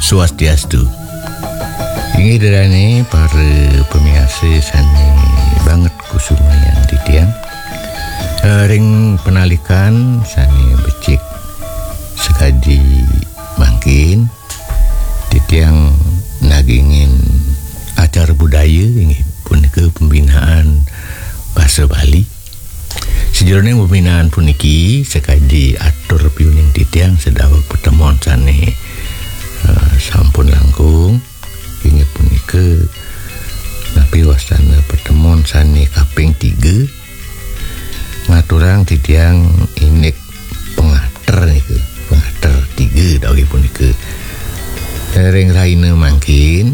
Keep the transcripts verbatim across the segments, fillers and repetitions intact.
Swastiastu. Ingi darane para pemiasa sani banget kusumayan titiang. Ring penalikan sani becik sekadi mangkin titiang nagingin acara budaya ingin pun ke pembinaan bahasa Bali. Sejurusnya pembinaan puniki sekadi atur piuning titiang sedawak pertemuan sani uh, sampun langkung ingin punika napi wasana pertemuan sani kaping tiga ngaturang titiang inik pengater niku pengater tiga dawai punika ring raina mangkin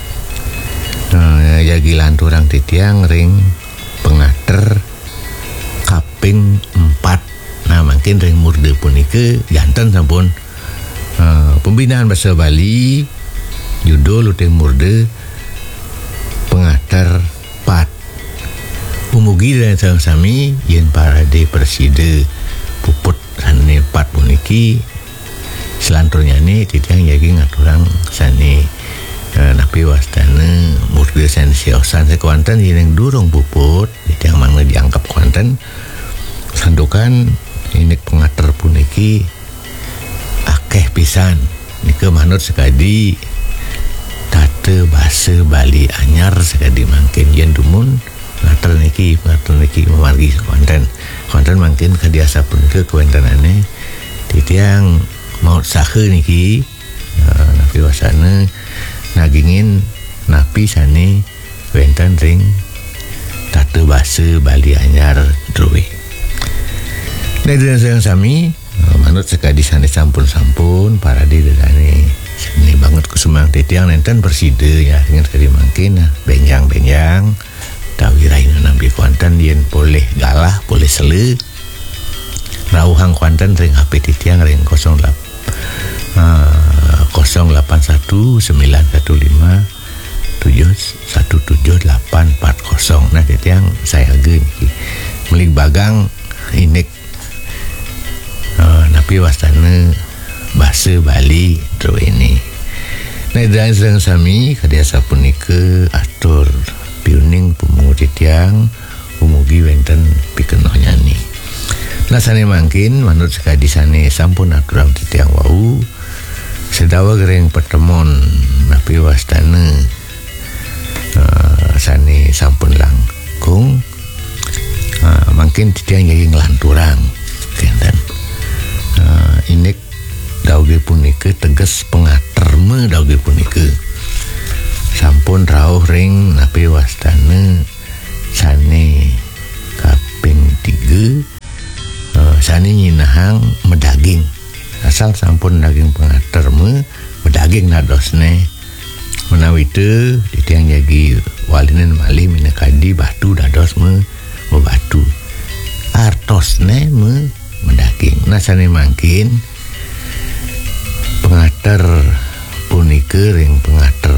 uh, yagi lanturang titiang ring pengater kaping empat. Nah mungkin ring murde punika jantan sampun uh, pembinaan bahasa Bali judul ring murde pengater empat. Umugi dan sami yen parade preside puput sane empat puniki selanturnya ni titiang yagi ngaturang sane uh, napi wastana murde san siosan sekuanten yen durung puput titiang mangna diangkap kuanten sandukan inik pengater puniki akeh pisan nika manut sekadi tata bahasa Bali anyar sekadi mangkin yen dumun pengater niki pengater niki memargi konten konten mangkin kadiasa punika kuentenane titiang maut sahe niki uh, napi wasana nagingin napi sane wenten ring tata bahasa Bali anyar druwe. Nederan sayang sami manut sekadi sane sampun-sampun parade dedane seni banget kusumang titiang nenten perside ya dengan sekadi mangkin benjang-benjang tawi raina nambi kuanten yen boleh galah boleh sele rauhang kuanten ring H P titiang ring nol delapan satu sembilan satu lima tujuh satu tujuh delapan empat nol. Nah titiang saya gen melik bagang inik Uh, napi wastana bahasa Bali tro ini. Nah dan sedang sami kadiasa punika atur piuning pemungu titiang umugi wenten pikenoh nyani. Nah sane mangkin manut sekadi sane sampun aturang titiang wau sedawa gereng pertemuan napi wastana uh, sane sampun langkung uh, mangkin titiang jadi ngelanturang kenten Uh, inik dauge punika teges pengaterme dauge punika sampun rauh ring napi wastana sane kaping tiga uh, sane nyinahang medaging asal sampun daging pengaterme medaging nadosne menawi teu titiang jagi walinen mali minakadi batu dados me membatu artosne me mendaging. Nah sane mangkin pengater punika ring pengater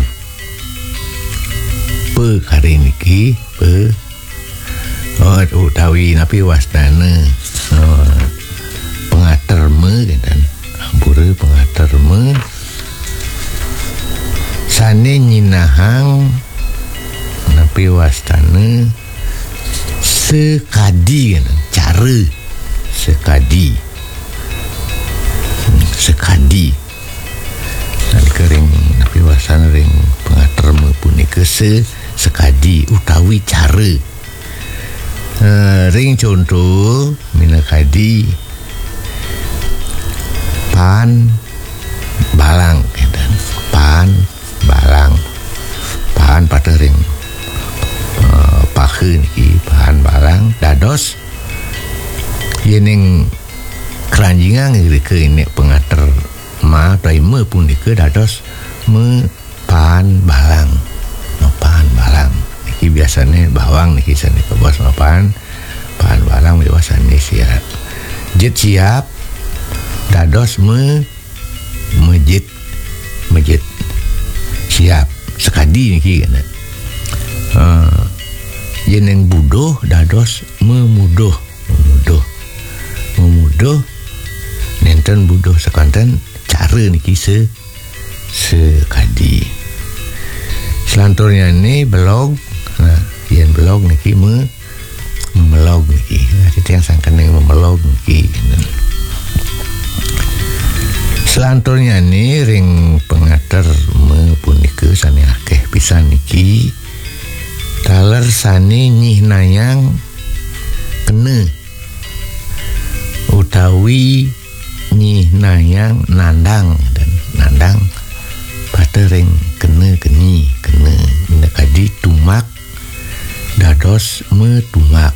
pe kari niki pe oh utawi napi wastana oh, pengater me kan ampura pengater me sane nyinahang napi wastana sekadi kan cara sekadi hmm, sekadi nalika ring napi wasana ring pengater punika se sekadi utawi cara uh, ring contoh minakadi pan balang dan pan balang pan pada ring uh, pahe niki pan balang dados yening keranjingan ke ini pengater ma prime punika dados me pan balang no pan balang niki biasane bawang niki sane kebos no pan pan balang biasane siap jet siap dados me mejit mejit siap sekadi niki kan uh, yeneng budoh dados memudoh memudoh memudoh nenten budoh sekanten cara niki se sekadi. Selanturnya ini belog, nah yen belog niki me memelog niki. Nah, kita yang sangkan dengan memelog niki. Selanturnya ini ring pengater me punika sani akeh pisan niki. Taler sani nyih nayang kene utawi nyih nayang nandang dan nandang patering kene keni kene minakadi tumak dados metumak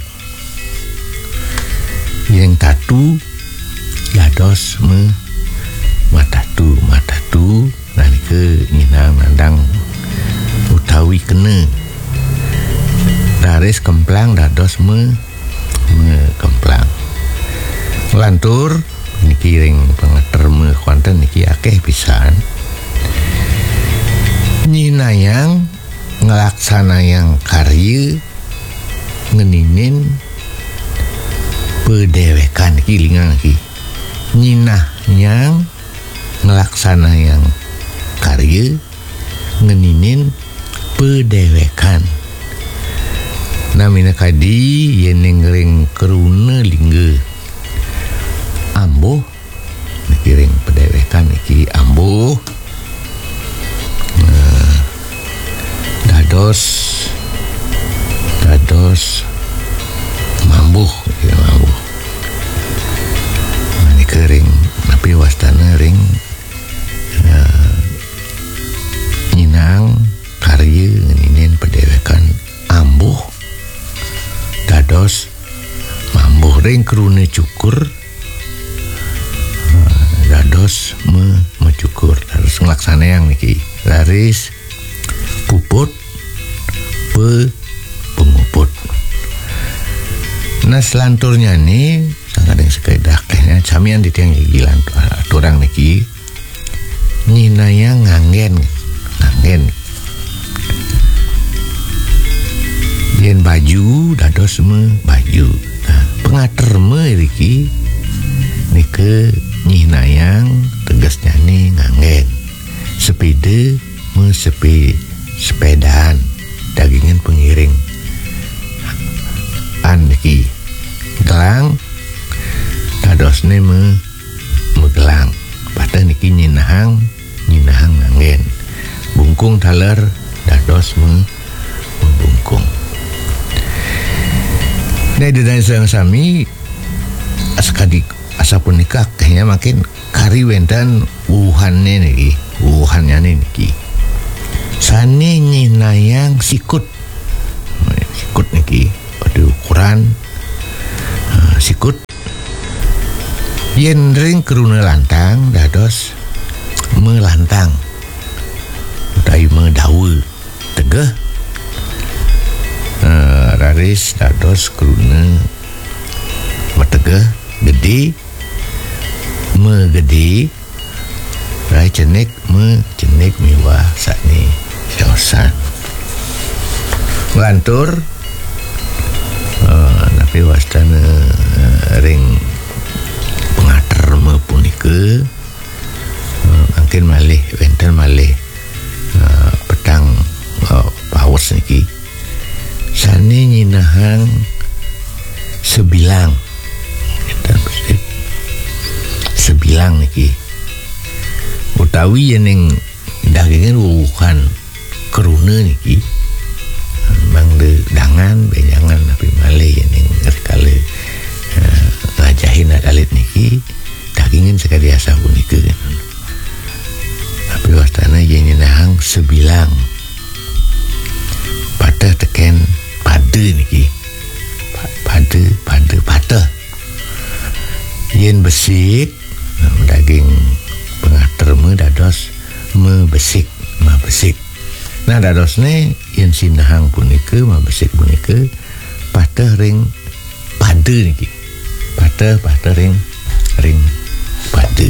yang tatu dados me matatu matatu nalika nyinang nandang utawi kene daris kemplang dados me me kemplang lantur niki ring pengeter me kuanten niki akeh pisan nyinayang ngelaksanayang karya ngeninin pedewekan niki lingang niki nyinayang ngelaksanayang karya ngeninin pedewekan namina kadi yeneng ring keruna lingga ambuh niki ring pedewekan niki ambuh nah, dados dados mambuh ya mambuh nah, niki ring napi wastana ring uh, nyinang karya ngeninin pedewekan ambuh dados mambuh ring keruna cukur uh, dados me mecukur harus ngelaksanayang niki laris puput pe pemuput. Nah selanturnya nih sangat yang sekedah kayaknya samian di tiang gilan turang niki nyinayang nganggen nganggen yen baju dados me baju. Nah, pengater me iki nike nyinayang tegasnya nih nganggen sepeda me sepe sepedaan dagingan pengiring an niki gelang dadosne me megelang pada niki nyinahang nyinahang nganggen bungkung taler dados me membungkung. Nah dari sang sami askadi asapun nikah kayaknya makin kari wentan wuhannya niki wuhannya niki sane nyinayang sikut sikut niki pada ukuran uh, sikut yen ring keruna lantang dados melantang utawi mendawe tegeh uh, raris dados keruna metegeh gede megede rai cenek me cenek miwah sakni siosan lantur uh, napi wastana uh, ring pengater me punika uh, mungkin malih wenten malih uh, petang uh, paus niki sane nyinahang sebilang sebilang niki utawi yeneng dagingan wuhan keruna niki memang de dangan benjangan tapi malih yeneng rekale uh, ngajahin adalit niki dagingan sekali asa punika tapi wastana yenenahang sebilang pada teken pada niki pada pada pada yen besik daging pengater me dados me besik ma besik. Nah dadosne yen sinahang punika ma besik punika pateh ring pade niki pateh pateh ring ring pade.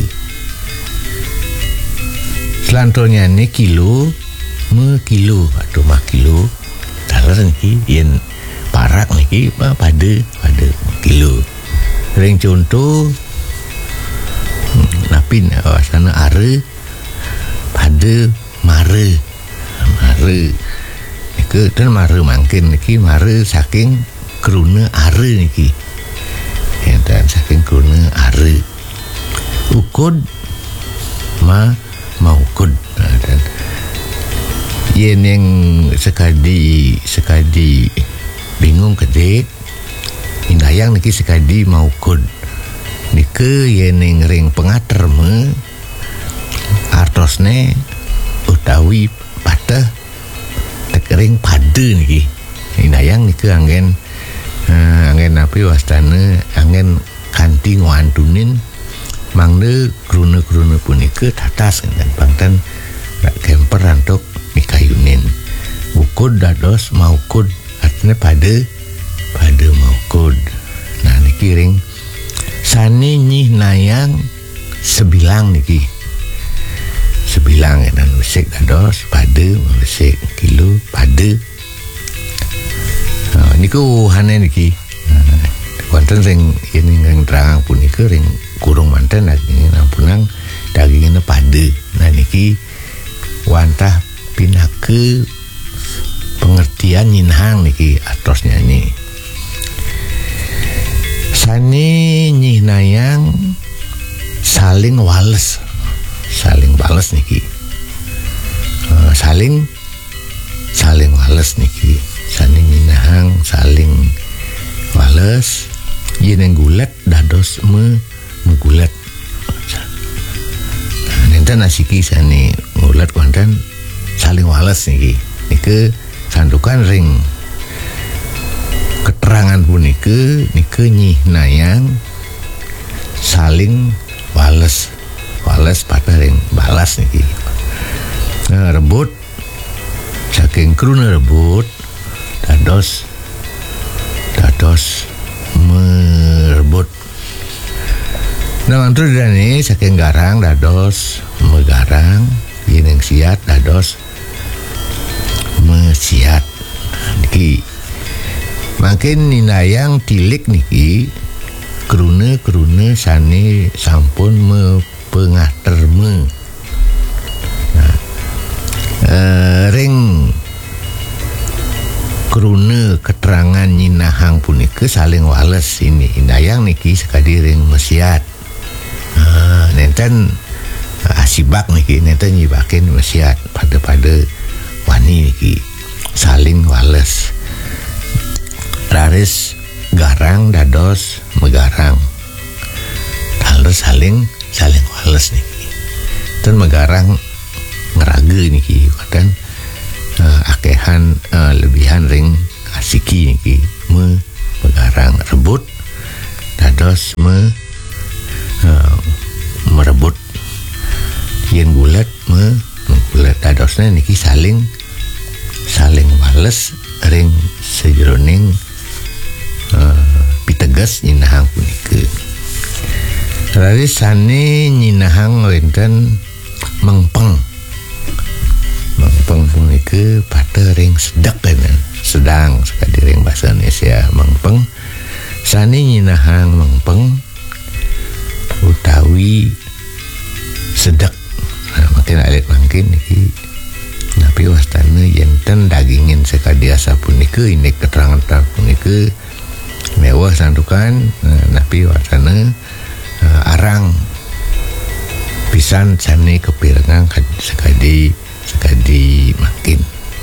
Selanturnya ni kilo me kilo atau ma kilo taler niki yen parak niki pa pade pade kilo ring contoh napin oh, sana are pade pada mare mare niku dan mare mangkin niki mare saking kruna are niki enten saking kruna are ukud ma maukud dan yen yang sekadi sekadi bingung kedek indayang niki sekadi maukud nike yen yang ring pengater me artosne utawi patah tekering pada niki indayang nike anggen uh, anggen api wastana anggen kanti nguantunin mangde kruna-kruna punika tatas dan pangtan kemper antuk mikayunin ukud dados maukud artinya pada pada maukud. Nah niki ring sani nyih nayang sebilang niki sebilang dan musik dados pada musik kilo pada uh, niku hane niki uh, wonten ring ini ring terang punika ring kurung manten daging nampunang dagingnya pada. Nah niki wantah pinake pengertian nyinhang niki atos nyanyi sani nyih nayang saling wales saling wales niki uh, saling saling wales niki sani nyih nayang saling wales yen gulat dados me mugulat nenten asiki sani ngulat konten saling wales niki nike sandukan ring keterangan punika nike nyih nayang saling wales wales pada ring balas niki nah, rebut saking kruna rebut dados dados merebut. Nah mantu dani saking garang dados megarang yen siat dados mesiat niki makin ninayang tilik niki krune-krune sane sampun mepengaterme. Nah uh, ring krune keterangan nyinahang punika saling wales ini indayang niki sekadi ring mesiat. Uh, nenten uh, asibak niki nenten nyibakin mesiat pada-pada wani niki saling wales raris garang dados megarang talus saling saling wales niki dan megarang ngerage niki dan uh, akehan uh, lebihan ring asiki niki me megarang rebut dados me Uh, merebut yen gulat me gulat dadosnya niki saling saling wales ring sejroning uh, piteges nyinahang punika. Lari sane nyinahang wenten mengpeng mengpeng punika pada ring sedak kan sedang sekali ring bahasa Indonesia mengpeng sane nyinahang mengpeng utawi sedek. Nah, makin alit makin niki napi wastana yenten dagingin sekadi asa punika ini keterangan punika mewah sandukan nah, napi wastana uh, arang pisan sani kepirengang sekadi sekadi makin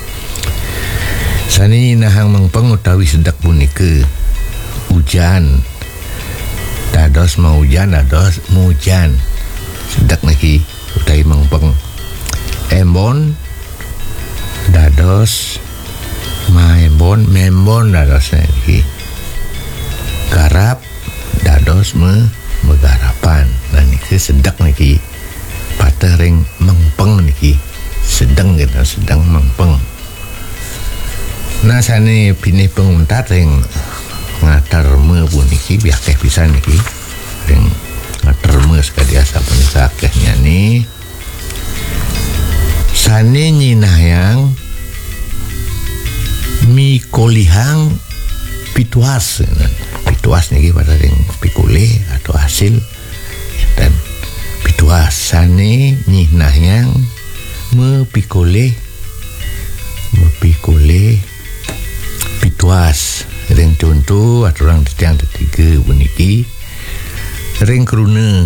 sani nahang mengpeng utawi sedek punika hujan dados mau hujan dados mujan sedak niki utawi mengpeng embon dados maembon membon dados niki garap dados me megarapan dan niki sedak niki pateh ring mengpeng niki sedang gitu sedang mengpeng. Nah sani pinih penguntat ring ngatar me puniki biakeh pisan niki ring ngatar me sekadi asa punika akehnya ni sane nyinayang mikolihang pituas pituas niki pada ring pikule atau hasil dan pituas sane nyinayang mikole mepikole pituas ring contoh aturang titiang ketiga puniki ring kruna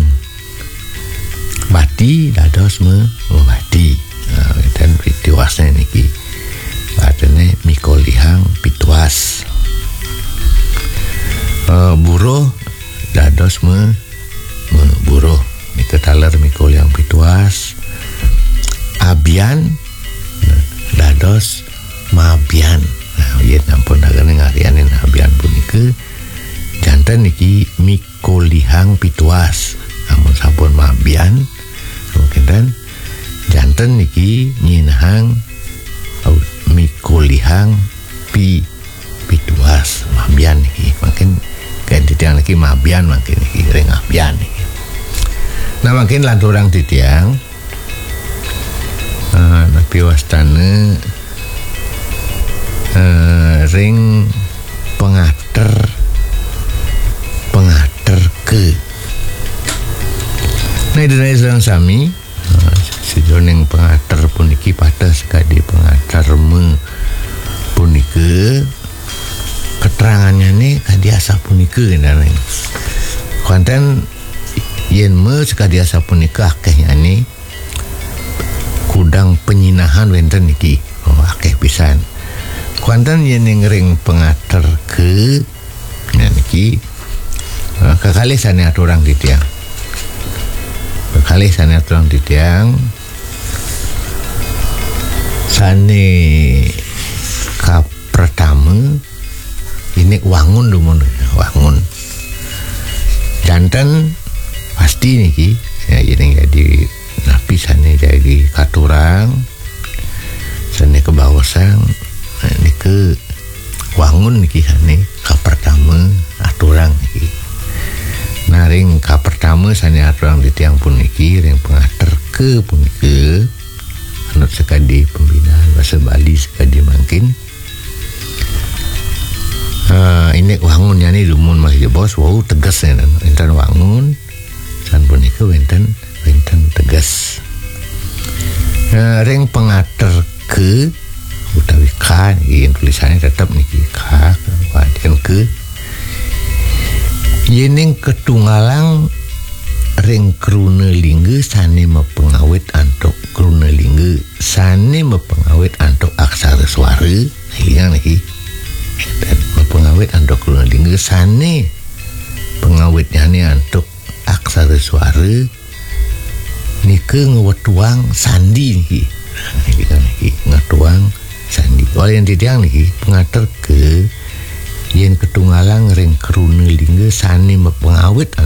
bati dados me bati dan pituasnya niki batene mikolihang pituas uh, buruh dados me, me buruh miketaler mikolihang pituas abian dados mabian. Nah, yen ampun dagane ngarianin abian punika janten niki mikolihang pituas. Amun sampun mabian mungkin dan janten niki nyinahang mikolihang pi pituas mabian niki makin kan titiang niki mabian makin niki ring abian niki. Nah makin lanturang titiang uh, tapi wastana Uh, ring pengater pengater ke nah dari sareng sami uh, sejoning pengater puniki patah sekali pengater me punika keterangannya nih kadiasa punika kendaraan konten yen me sekadiasa punika akehnya nih kudang penyinahan wenten niki oh, akeh pisan kuantan yen ring pengater ke niki uh, kekalih sane aturang titiang kekalih sane aturang titiang sane ka pertama ini wangun dumun wangun jantan pasti niki ya ini jadi napi sane jadi katurang sane kebawasang ini ke wangun niki sane ka pertama aturang niki naring ka pertama sane aturang di tiang pun niki ring pengater ke punika anut sekadi pembinaan bahasa Bali sekadi mangkin uh, ini wangun yani dumun masih bos wow tegas ya enten wangun san punika wenten wenten tegas uh, ring pengater ke utawi ka niki tulisannya tetap niki ka kemudian ke yening ketunggalang ring kruna lingga sane mepengawit antuk kruna lingga sane mepengawit antuk aksara suara hilang niki dan mepengawit antuk kruna lingga sane pengawitnya ni antuk aksara suara nike ngewetuang sandi niki niki kan niki ngetuang sandi. Oleh yang titiang niki pengater ke yen ketunggalang ring kruna lingga sane mepengawit